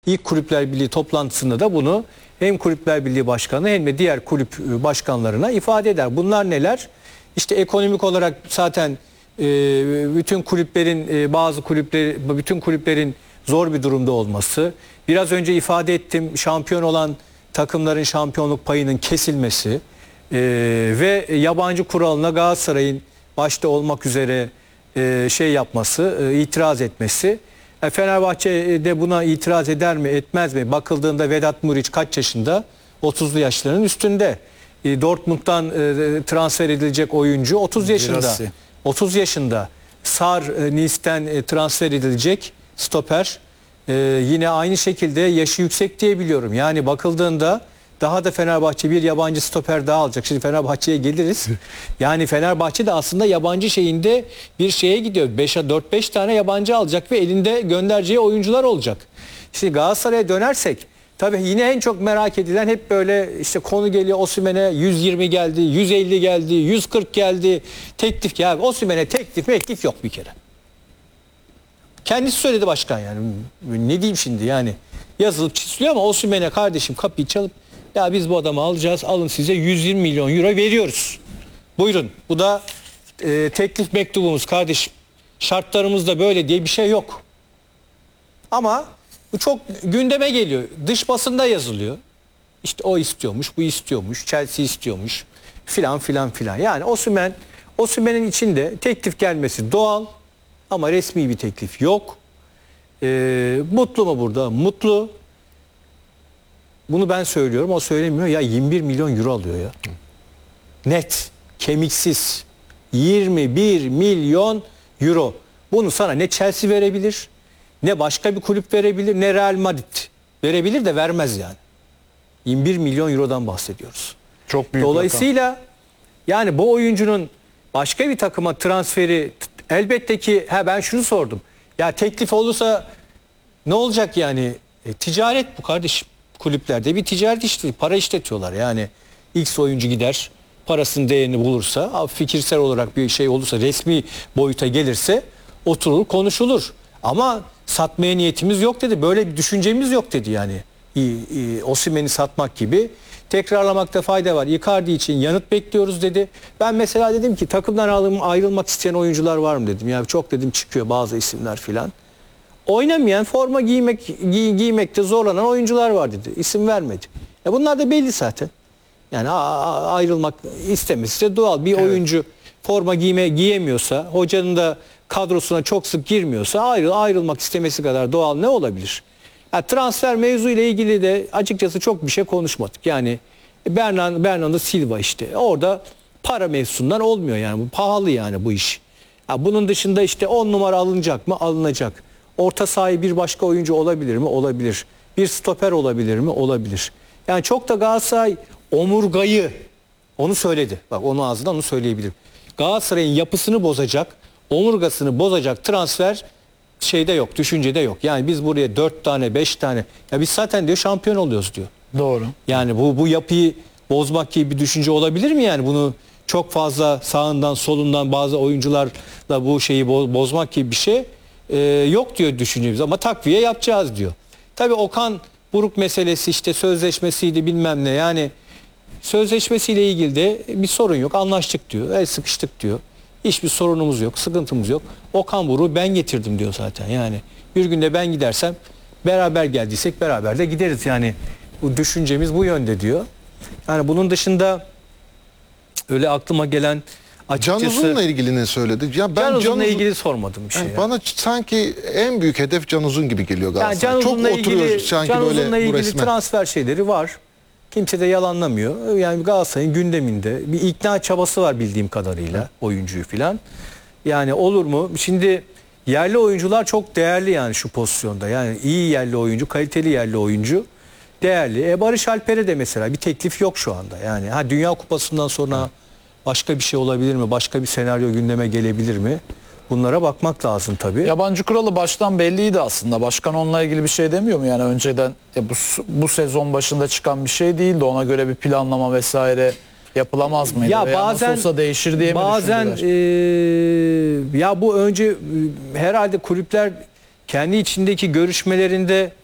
ilk Kulüpler Birliği toplantısında da bunu hem Kulüpler Birliği Başkanı hem de diğer kulüp başkanlarına ifade eder. Bunlar neler? İşte ekonomik olarak zaten bütün kulüplerin bütün kulüplerin zor bir durumda olması. Biraz önce ifade ettim, şampiyon olan takımların şampiyonluk payının kesilmesi ve yabancı kuralına Galatasaray'ın başta olmak üzere yapması, itiraz etmesi. Fenerbahçe de buna itiraz eder mi, etmez mi? Bakıldığında Vedat Muriç kaç yaşında? 30'lu yaşlarının üstünde. Dortmund'dan transfer edilecek oyuncu 30 yaşında. 30 yaşında. Sar Nice'ten transfer edilecek stoper. Yine aynı şekilde yaşı yüksek diye biliyorum. Yani bakıldığında daha da Fenerbahçe bir yabancı stoper daha alacak. Şimdi Fenerbahçe'ye geliriz. Yani Fenerbahçe de aslında yabancı şeyinde bir şeye gidiyor. 4-5 tane yabancı alacak ve elinde göndereceği oyuncular olacak. Şimdi Galatasaray'a dönersek tabii yine en çok merak edilen hep böyle işte konu geliyor, Osimhen'e 120 geldi, 150 geldi, 140 geldi. Teklif ya, Osimhen'e teklif yok bir kere. Kendisi söyledi başkan yani. Ne diyeyim şimdi yani. Yazılıp çiziliyor ama Osimhen'e kardeşim kapıyı çalıp ya biz bu adamı alacağız, alın size 120 milyon euro veriyoruz. Buyurun. Bu da teklif mektubumuz kardeşim. Şartlarımız da böyle diye bir şey yok. Ama bu çok gündeme geliyor. Dış basında yazılıyor. İşte o istiyormuş, bu istiyormuş, Chelsea istiyormuş filan filan filan. Yani Osimhen'in içinde teklif gelmesi doğal ama resmi bir teklif yok. Mutlu mu burada? Mutlu. Bunu ben söylüyorum, o söylemiyor. Ya 21 milyon euro alıyor ya. Net, kemiksiz. 21 milyon euro. Bunu sana ne Chelsea verebilir, ne başka bir kulüp verebilir, ne Real Madrid verebilir de vermez yani. 21 milyon eurodan bahsediyoruz. Çok büyük. Dolayısıyla yani bu oyuncunun başka bir takıma transferi elbette ki ben şunu sordum. Ya teklif olursa ne olacak yani? Ticaret bu kardeşim. Kulüplerde bir ticaret işte para işletiyorlar. Yani X oyuncu gider, parasının değerini bulursa, fikirsel olarak bir şey olursa, resmi boyuta gelirse oturur, konuşulur. Ama satmaya niyetimiz yok dedi. Böyle bir düşüncemiz yok dedi yani. Osimhen'i satmak gibi. Tekrarlamakta fayda var. Icardi için yanıt bekliyoruz dedi. Ben mesela dedim ki takımdan ayrılmak isteyen oyuncular var mı dedim. Yani çok dedim çıkıyor bazı isimler filan. Oynamayan, forma giymekte zorlanan oyuncular var dedi. İsim vermedi. Bunlar da belli zaten. Yani ayrılmak istemesi de doğal. Bir oyuncu forma giyemiyorsa, hocanın da kadrosuna çok sık girmiyorsa ayrılmak istemesi kadar doğal ne olabilir? Yani transfer mevzu ile ilgili de açıkçası çok bir şey konuşmadık. Yani Bernardo Silva işte orada para mevzusundan olmuyor yani. Bu pahalı yani bu iş. Bunun dışında işte 10 numara alınacak mı? Alınacak. Orta sahayı bir başka oyuncu olabilir mi? Olabilir. Bir stoper olabilir mi? Olabilir. Yani çok da Galatasaray omurgayı, onu söyledi. Bak onun ağzından onu söyleyebilirim. Galatasaray'ın yapısını bozacak, omurgasını bozacak transfer şeyde yok, düşüncede yok. Yani biz buraya 4 tane, 5 tane, ya biz zaten diyor şampiyon oluyoruz diyor. Doğru. Yani bu yapıyı bozmak gibi bir düşünce olabilir mi yani? Bunu çok fazla sağından solundan bazı oyuncularla bu şeyi bozmak gibi bir şey yok diyor düşüncemiz ama takviye yapacağız diyor. Tabii Okan Buruk meselesi işte sözleşmesiydi bilmem ne yani sözleşmesiyle ilgili de bir sorun yok, anlaştık diyor, el sıkıştık diyor. Hiçbir sorunumuz yok, sıkıntımız yok. Okan Buruk'u ben getirdim diyor zaten yani. Bir günde ben gidersem beraber geldiysek beraber de gideriz yani. Bu düşüncemiz bu yönde diyor. Yani bunun dışında öyle aklıma gelen açıkçası... Can Uzun'la ilgili ne söyledi? Ya ben Can Uzun'la ilgili sormadım bir şey. Yani bana sanki en büyük hedef Can Uzun gibi geliyor Galatasaray. Yani çok oturuyor sanki Can böyle Uzun'la bu ilgili resme. transfer şeyleri var. Kimse de yalanlamıyor. Yani Galatasaray'ın gündeminde bir ikna çabası var bildiğim kadarıyla oyuncuyu filan. Yani olur mu? Şimdi yerli oyuncular çok değerli yani şu pozisyonda. Yani iyi yerli oyuncu, kaliteli yerli oyuncu değerli. Barış Alper'e de mesela bir teklif yok şu anda. Yani Dünya Kupası'ndan sonra başka bir şey olabilir mi? Başka bir senaryo gündeme gelebilir mi? Bunlara bakmak lazım tabii. Yabancı kuralı baştan belliydi aslında. Başkan onunla ilgili bir şey demiyor mu? Yani önceden bu sezon başında çıkan bir şey değildi. Ona göre bir planlama vesaire yapılamaz mıydı? Ya veya bazen nasıl olsa değişir diye mi bazen düşündüler? ya bu önce herhalde kulüpler kendi içindeki görüşmelerinde